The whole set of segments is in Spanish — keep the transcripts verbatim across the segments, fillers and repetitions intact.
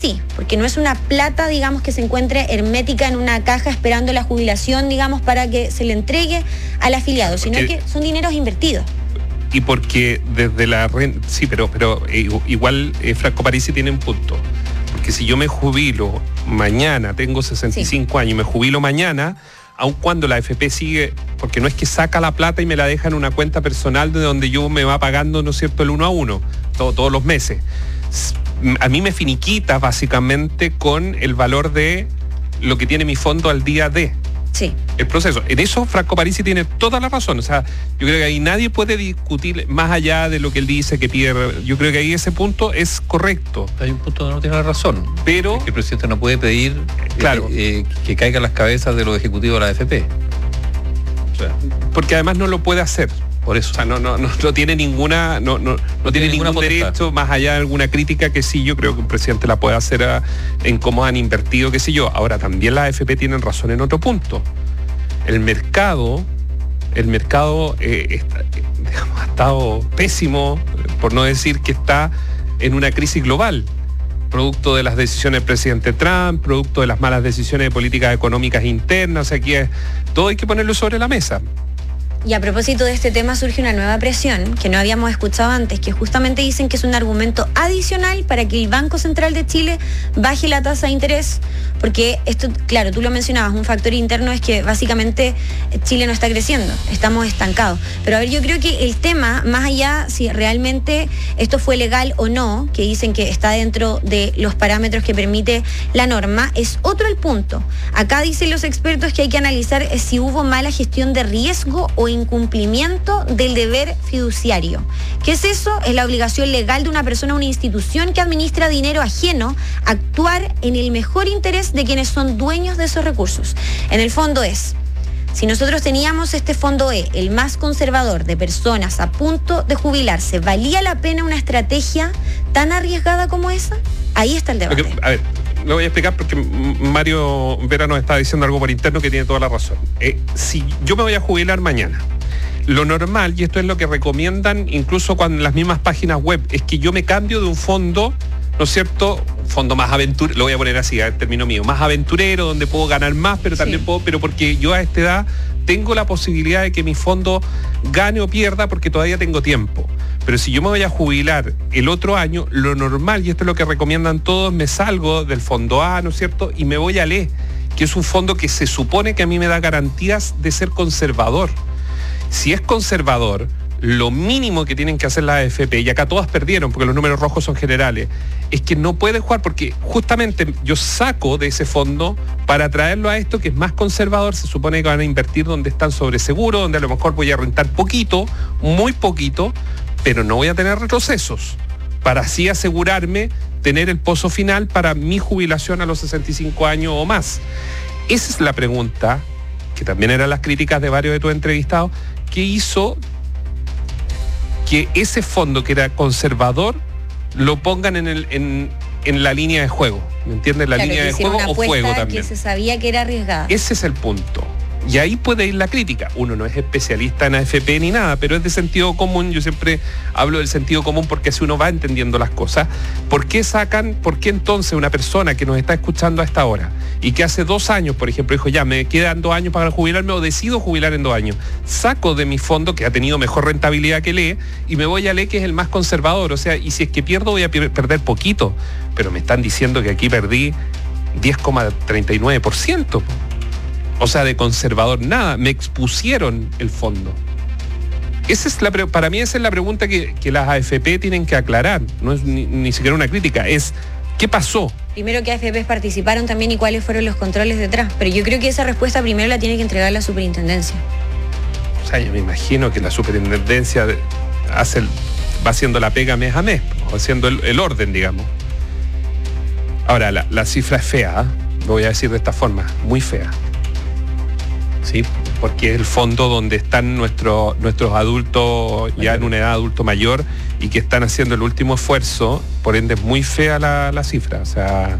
así, porque no es una plata, digamos, que se encuentre hermética en una caja esperando la jubilación, digamos, para que se le entregue al afiliado, sino porque, que son dineros invertidos. Y porque desde la renta, sí, pero, pero eh, igual eh, Franco Parisi tiene un punto, porque si yo me jubilo mañana, tengo sesenta y cinco sí. años y me jubilo mañana, aun cuando la A F P sigue, porque no es que saca la plata y me la deja en una cuenta personal de donde yo me va pagando, ¿no es cierto?, el uno a uno, todo, todos los meses. A mí me finiquita básicamente con el valor de lo que tiene mi fondo al día de sí. el proceso. En eso Franco Parisi tiene toda la razón. O sea, yo creo que ahí nadie puede discutir más allá de lo que él dice, que pide. Yo creo que ahí ese punto es correcto. Hay un punto donde no tiene la razón. Pero el presidente no puede pedir claro. eh, eh, que caigan las cabezas de los ejecutivos de la A F P. O sea, porque además no lo puede hacer. Por eso. O sea, no, no, no, no tiene ninguna, no, no, no, no tiene ningún potestad. Derecho, más allá de alguna crítica que sí, yo creo que un presidente la puede hacer a, en cómo han invertido, qué sé yo. Ahora, también la A F P tienen razón en otro punto. El mercado, el mercado eh, está, digamos, ha estado pésimo, por no decir que está en una crisis global. Producto de las decisiones del presidente Trump, producto de las malas decisiones de políticas económicas internas. O sea, aquí es, todo hay que ponerlo sobre la mesa. Y a propósito de este tema surge una nueva presión que no habíamos escuchado antes, que justamente dicen que es un argumento adicional para que el Banco Central de Chile baje la tasa de interés, porque esto, claro, tú lo mencionabas, un factor interno es que básicamente Chile no está creciendo, estamos estancados. Pero a ver, yo creo que el tema, más allá si realmente esto fue legal o no, que dicen que está dentro de los parámetros que permite la norma, es otro el punto. Acá dicen los expertos que hay que analizar si hubo mala gestión de riesgo o incumplimiento del deber fiduciario. ¿Qué es eso? Es la obligación legal de una persona o una institución que administra dinero ajeno a actuar en el mejor interés de quienes son dueños de esos recursos. En el fondo es, si nosotros teníamos este fondo E, el más conservador de personas a punto de jubilarse, ¿valía la pena una estrategia tan arriesgada como esa? Ahí está el debate. Porque, a ver, lo voy a explicar porque Mario Vera nos está diciendo algo por interno que tiene toda la razón. Eh, si yo me voy a jubilar mañana, lo normal, y esto es lo que recomiendan incluso con las mismas páginas web, es que yo me cambio de un fondo, ¿no es cierto?, fondo más aventurero, lo voy a poner así, a término mío, más aventurero, donde puedo ganar más, pero también sí. puedo, pero porque yo a esta edad tengo la posibilidad de que mi fondo gane o pierda porque todavía tengo tiempo. Pero si yo me voy a jubilar el otro año, lo normal, y esto es lo que recomiendan todos, me salgo del fondo A, ¿no es cierto?, y me voy al E, que es un fondo que se supone que a mí me da garantías de ser conservador. Si es conservador, lo mínimo que tienen que hacer la A F P, y acá todas perdieron porque los números rojos son generales, es que no pueden jugar porque justamente yo saco de ese fondo para traerlo a esto que es más conservador. Se supone que van a invertir donde están sobre seguro, donde a lo mejor voy a rentar poquito, muy poquito, pero no voy a tener retrocesos, para así asegurarme tener el pozo final para mi jubilación a los sesenta y cinco años o más. Esa es la pregunta, que también eran las críticas de varios de tus entrevistados, que hizo que ese fondo que era conservador lo pongan en, el, en, en la línea de juego. ¿Me entiendes? La claro, línea de juego o fuego también. Que se sabía que era arriesgada. Ese es el punto. Y ahí puede ir la crítica. Uno no es especialista en A F P ni nada, pero es de sentido común. Yo siempre hablo del sentido común porque así uno va entendiendo las cosas. ¿Por qué sacan, por qué entonces una persona que nos está escuchando a esta hora y que hace dos años, por ejemplo, dijo, ya, me quedan dos años para jubilarme o decido jubilar en dos años, saco de mi fondo, que ha tenido mejor rentabilidad que el E, y me voy al E, que es el más conservador? O sea, y si es que pierdo, voy a per- perder poquito. Pero me están diciendo que aquí perdí diez coma treinta y nueve por ciento. O sea, de conservador nada, me expusieron el fondo. Esa es la, para mí esa es la pregunta que, que las A F P tienen que aclarar. No es ni, ni siquiera una crítica, es ¿qué pasó? Primero, ¿qué A F P participaron también y cuáles fueron los controles detrás? Pero yo creo que esa respuesta primero la tiene que entregar la superintendencia. O sea, yo me imagino que la superintendencia hace el, va haciendo la pega mes a mes, o haciendo el, el orden, digamos. Ahora, la, la cifra es fea, ¿eh? Lo voy a decir de esta forma, muy fea. Sí, porque es el fondo donde están nuestros nuestros adultos ya en una edad adulto mayor y que están haciendo el último esfuerzo, por ende es muy fea la, la cifra, o sea,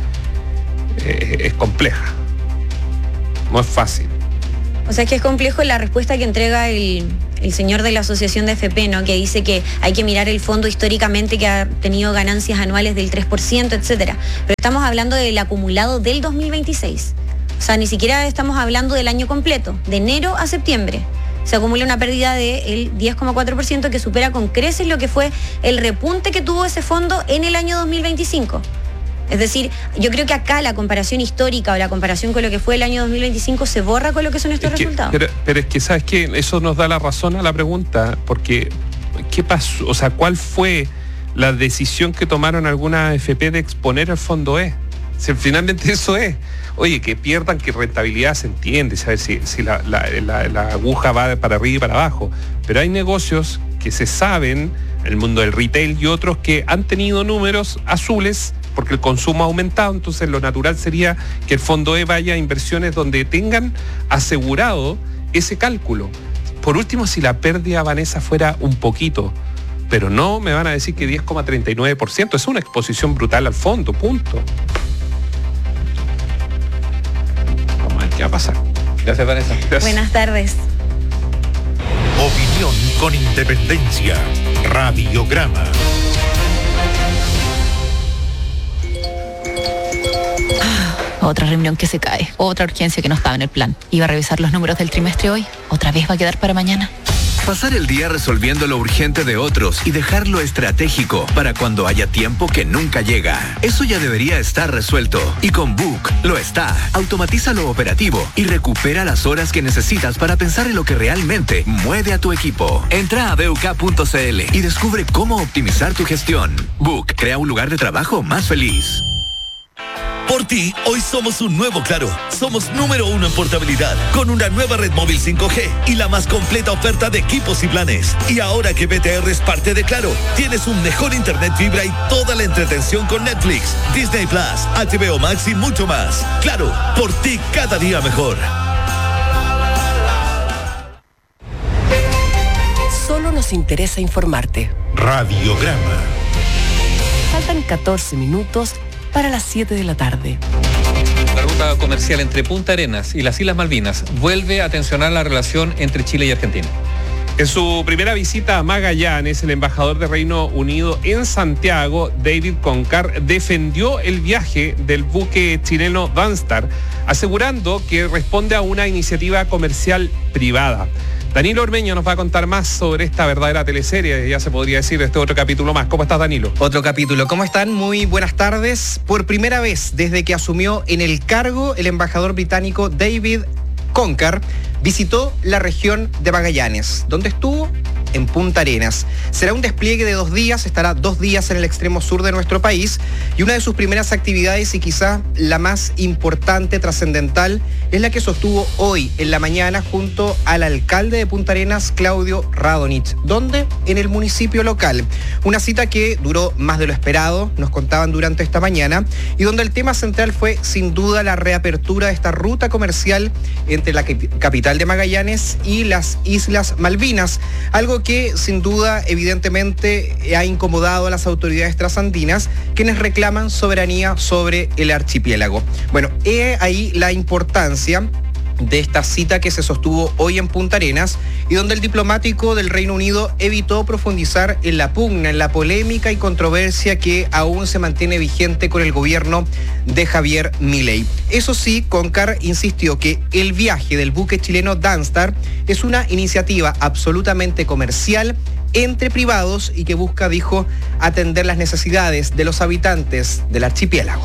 eh, es compleja, no es fácil. O sea, es que es complejo la respuesta que entrega el, el señor de la Asociación de F P, ¿no? Que dice que hay que mirar el fondo históricamente, que ha tenido ganancias anuales del tres por ciento, etcétera. Pero estamos hablando del acumulado del dos mil veintiséis. O sea, ni siquiera estamos hablando del año completo, de enero a septiembre. Se acumula una pérdida del diez coma cuatro por ciento que supera con creces lo que fue el repunte que tuvo ese fondo en el año dos mil veinticinco. Es decir, yo creo que acá la comparación histórica o la comparación con lo que fue el año dos mil veinticinco se borra con lo que son estos es que, resultados. Pero, pero es que, ¿sabes qué? Eso nos da la razón a la pregunta, porque ¿qué pasó? O sea, ¿cuál fue la decisión que tomaron algunas F P de exponer el fondo E? Si finalmente eso es. Oye, que pierdan, que rentabilidad se entiende, ¿sabes? Si, si la, la, la, la aguja va para arriba y para abajo. Pero hay negocios que se saben, el mundo del retail y otros, que han tenido números azules porque el consumo ha aumentado. Entonces lo natural sería que el fondo E vaya a inversiones donde tengan asegurado ese cálculo. Por último, si la pérdida, Vanessa, fuera un poquito, pero no me van a decir que diez coma treinta y nueve por ciento, es una exposición brutal al fondo, punto. ¿Qué va a pasar? Gracias, Vanessa. Gracias. Buenas tardes. Opinión con independencia. Radiograma. Otra reunión que se cae, otra urgencia que no estaba en el plan. Iba a revisar los números del trimestre hoy, otra vez va a quedar para mañana. Pasar el día resolviendo lo urgente de otros y dejar lo estratégico para cuando haya tiempo que nunca llega. Eso ya debería estar resuelto. Y con Book lo está. Automatiza lo operativo y recupera las horas que necesitas para pensar en lo que realmente mueve a tu equipo. Entra a b u k punto c l y descubre cómo optimizar tu gestión. Book crea un lugar de trabajo más feliz. Por ti, hoy somos un nuevo Claro. Somos número uno en portabilidad, con una nueva red móvil cinco G y la más completa oferta de equipos y planes. Y ahora que B T R es parte de Claro, tienes un mejor internet fibra y toda la entretención con Netflix, Disney Plus, H B O Max y mucho más. Claro, por ti cada día mejor. Solo nos interesa informarte. Radiograma. Faltan catorce minutos para las siete de la tarde. La ruta comercial entre Punta Arenas y las Islas Malvinas vuelve a tensionar la relación entre Chile y Argentina. En su primera visita a Magallanes, el embajador de Reino Unido en Santiago, David Concar, defendió el viaje del buque chileno Danstar, asegurando que responde a una iniciativa comercial privada. Danilo Ormeño nos va a contar más sobre esta verdadera teleserie, ya se podría decir, este otro capítulo más. ¿Cómo estás, Danilo? Otro capítulo. ¿Cómo están? Muy buenas tardes. Por primera vez desde que asumió en el cargo, el embajador británico David Concar visitó la región de Magallanes, donde estuvo en Punta Arenas. Será un despliegue de dos días, estará dos días en el extremo sur de nuestro país y una de sus primeras actividades y quizá la más importante, trascendental, es la que sostuvo hoy en la mañana junto al alcalde de Punta Arenas, Claudio Radonich, donde en el municipio local. Una cita que duró más de lo esperado, nos contaban durante esta mañana, y donde el tema central fue sin duda la reapertura de esta ruta comercial entre la capital de Magallanes y las Islas Malvinas, algo que sin duda evidentemente ha incomodado a las autoridades trasandinas, quienes reclaman soberanía sobre el archipiélago. Bueno, he ahí la importancia de esta cita que se sostuvo hoy en Punta Arenas y donde el diplomático del Reino Unido evitó profundizar en la pugna, en la polémica y controversia que aún se mantiene vigente con el gobierno de Javier Milei. Eso sí, Concar insistió que el viaje del buque chileno Danstar es una iniciativa absolutamente comercial entre privados y que busca, dijo, atender las necesidades de los habitantes del archipiélago.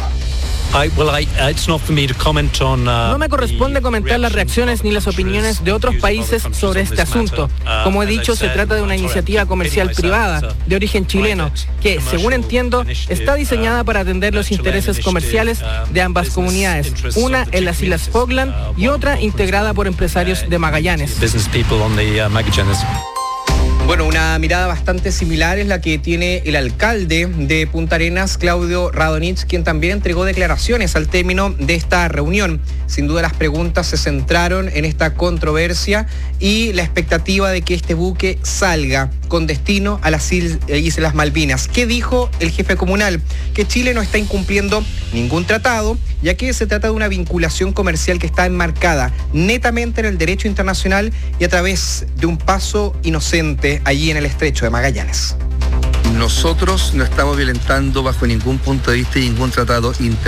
No me corresponde comentar las reacciones ni las opiniones de otros países sobre este asunto. Como he dicho, se trata de una iniciativa comercial privada, de origen chileno, que, según entiendo, está diseñada para atender los intereses comerciales de ambas comunidades, una en las Islas Falkland y otra integrada por empresarios de Magallanes. Bueno, una mirada bastante similar es la que tiene el alcalde de Punta Arenas, Claudio Radonich, quien también entregó declaraciones al término de esta reunión. Sin duda las preguntas se centraron en esta controversia y la expectativa de que este buque salga con destino a las Islas Malvinas. ¿Qué dijo el jefe comunal? Que Chile no está incumpliendo ningún tratado, ya que se trata de una vinculación comercial que está enmarcada netamente en el derecho internacional y a través de un paso inocente allí en el estrecho de Magallanes. Nosotros no estamos violentando bajo ningún punto de vista ningún tratado internacional.